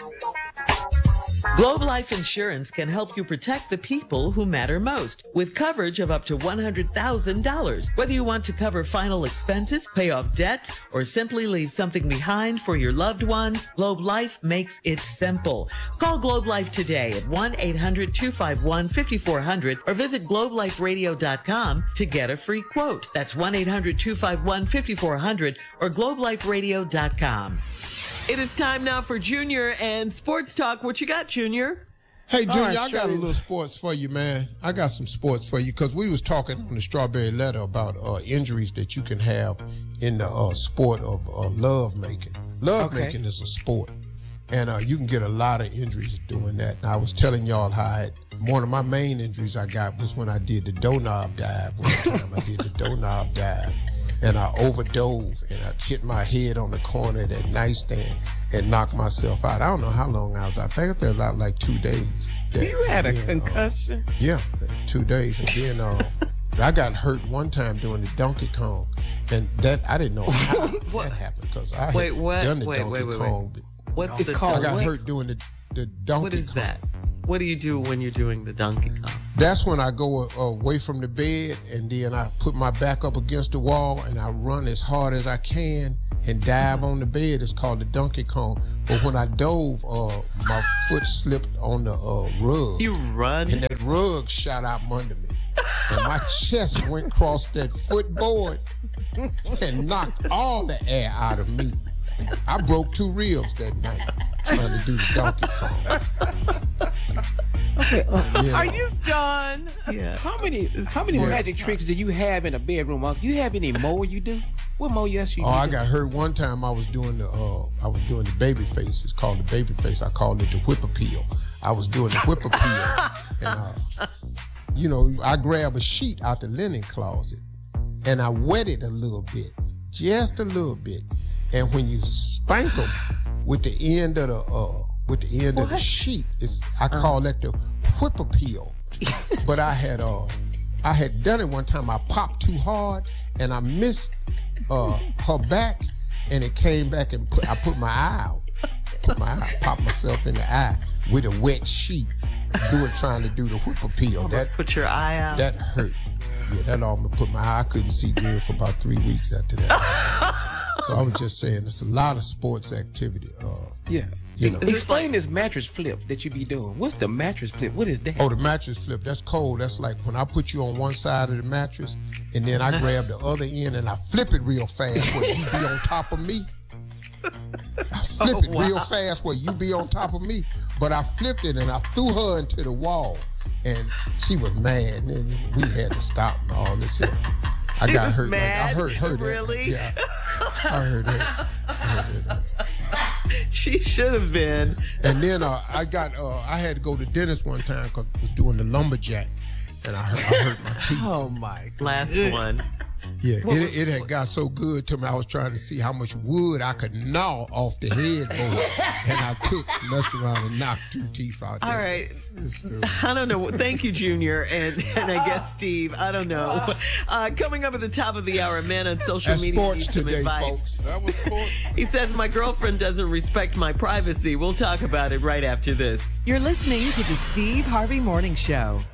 Globe Life Insurance can help you protect the people who matter most with coverage of up to $100,000. Whether you want to cover final expenses, pay off debt, or simply leave something behind for your loved ones, Globe Life makes it simple. Call Globe Life today at 1-800-251-5400 or visit globeliferadio.com to get a free quote. That's 1-800-251-5400 or globeliferadio.com. It is time now for Junior and Sports Talk. What you got, Junior? Hey, Junior, I got a little sports for you, man. I got some sports for you because we was talking on the Strawberry Letter about injuries that you can have in the sport of love making. Love making is a sport, and you can get a lot of injuries doing that. And I was telling y'all how one of my main injuries I got was when I did the doorknob dive. One time I did the doorknob dive. And I overdove and I hit my head on the corner of that nightstand and knocked myself out. I don't know how long I was out. I think it was out like 2 days. You had a concussion? Yeah, 2 days. And then I got hurt one time doing the Donkey Kong. And that, I didn't know how that happened because I had done the Donkey Kong. What's it called? I got hurt doing the Donkey Kong. What is that? What do you do when you're doing the Donkey Kong? That's when I go away from the bed and then I put my back up against the wall and I run as hard as I can and dive on the bed. It's called the Donkey Kong. But when I dove, my foot slipped on the rug. You run? And that rug shot out from under me. And my chest went across that footboard and knocked all the air out of me. I broke 2 ribs that night trying to do the Donkey Kong. Okay, are you done? Yeah. How many magic tricks do you have in a bedroom? Do you have any more you do? What more you do? I got hurt one time. I was doing the baby face. It's called the baby face. I called it the whip appeal. I was doing the whip appeal, and I grabbed a sheet out the linen closet, and I wet it a little bit, just a little bit. And when you spank them with the end of the sheet, I call that the whip appeal. But I had done it one time. I popped too hard and I missed her back, and it came back and I put my eye out. Popped myself in the eye with a wet sheet. Trying to do the whip appeal. That put your eye out. That hurt. Yeah, that almost put my eye. I couldn't see good for about 3 weeks after that. So I was just saying, it's a lot of sports activity. Explain this mattress flip that you be doing. What's the mattress flip? What is that? Oh, the mattress flip. That's cold. That's like when I put you on one side of the mattress, and then I grab the other end and I flip it real fast where you be on top of me. I flip it real fast where you be on top of me. But I flipped it and I threw her into the wall, and she was mad. And we had to stop and all this here. I got hurt. Mad? I heard her. Really? Yeah. I heard that. She should have been. And then I had to go to the dentist one time because I was doing the lumberjack, and I hurt my teeth. Oh my! Last one. Yeah, it had got so good to me. I was trying to see how much wood I could gnaw off the headboard, and I messed around and knocked 2 teeth out. All right. I don't know. Thank you, Junior, and I guess Steve. I don't know. Coming up at the top of the hour, man on social media sports needs some today, advice. folks. That was sports. He says my girlfriend doesn't respect my privacy. We'll talk about it right after this. You're listening to the Steve Harvey Morning Show.